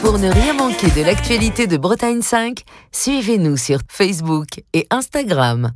Pour ne rien manquer de l'actualité de Bretagne 5, suivez-nous sur Facebook et Instagram.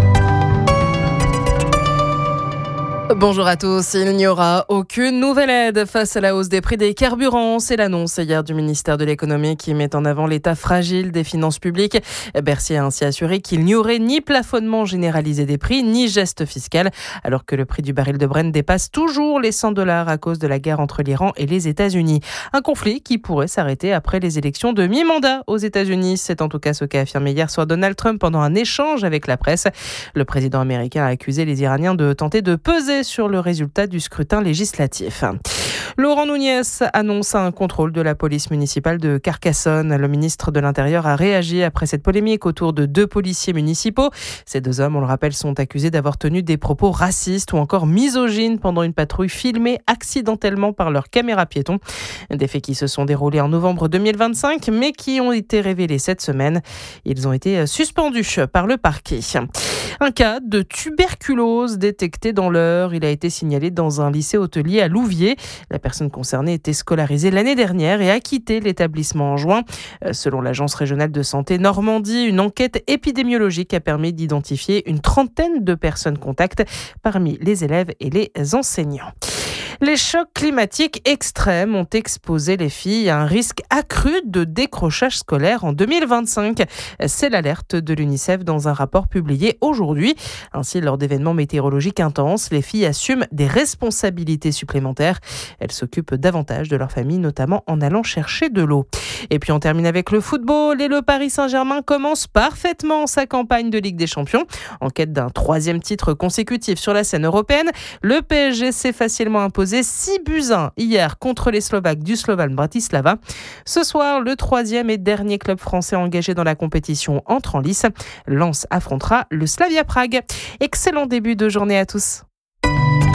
Bonjour à tous, il n'y aura aucune nouvelle aide face à la hausse des prix des carburants. C'est l'annonce hier du ministère de l'économie qui met en avant l'état fragile des finances publiques. Bercy a ainsi assuré qu'il n'y aurait ni plafonnement généralisé des prix, ni geste fiscal, alors que le prix du baril de Brent dépasse toujours les $100 à cause de la guerre entre l'Iran et les États-Unis. Un conflit qui pourrait s'arrêter après les élections de mi-mandat aux États-Unis. C'est en tout cas ce qu'a affirmé hier soir Donald Trump pendant un échange avec la presse. Le président américain a accusé les Iraniens de tenter de peser sur le résultat du scrutin législatif. Laurent Nunez annonce un contrôle de la police municipale de Carcassonne. Le ministre de l'Intérieur a réagi après cette polémique autour de 2 policiers municipaux. Ces 2 hommes, on le rappelle, sont accusés d'avoir tenu des propos racistes ou encore misogynes pendant une patrouille filmée accidentellement par leur caméra piéton. Des faits qui se sont déroulés en novembre 2025, mais qui ont été révélés cette semaine. Ils ont été suspendus par le parquet. Un cas de tuberculose détecté dans l'Eure. Il a été signalé dans un lycée hôtelier à Louviers. La personne concernée était scolarisée l'année dernière et a quitté l'établissement en juin. Selon l'Agence régionale de santé Normandie, une enquête épidémiologique a permis d'identifier une 30aine de personnes contacts parmi les élèves et les enseignants. Les chocs climatiques extrêmes ont exposé les filles à un risque accru de décrochage scolaire en 2025. C'est l'alerte de l'UNICEF dans un rapport publié aujourd'hui. Ainsi, lors d'événements météorologiques intenses, les filles assument des responsabilités supplémentaires. Elles s'occupent davantage de leur famille, notamment en allant chercher de l'eau. Et puis on termine avec le football et le Paris Saint-Germain commence parfaitement sa campagne de Ligue des Champions. En quête d'un 3e titre consécutif sur la scène européenne, le PSG s'est facilement imposé 6-1 hier contre les Slovaques du Slovan Bratislava. Ce soir, le 3e et dernier club français engagé dans la compétition entre en lice. Lens affrontera le Slavia Prague. Excellent début de journée à tous.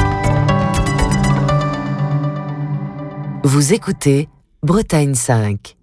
Vous écoutez Bretagne 5.